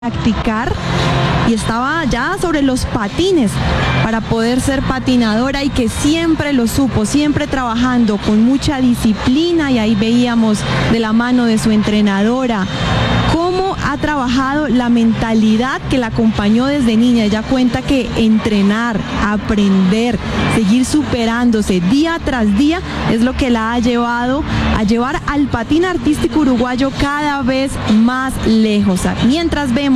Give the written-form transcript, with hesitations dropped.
practicar y estaba ya sobre los patines para poder ser patinadora y que siempre lo supo, siempre trabajando con mucha disciplina, y ahí veíamos de la mano de su entrenadora cómo ha trabajado la mentalidad que la acompañó desde niña. Ella cuenta que entrenar, aprender, seguir superándose día tras día es lo que la ha llevado a llevar al patín artístico uruguayo cada vez más lejos. Mientras vemos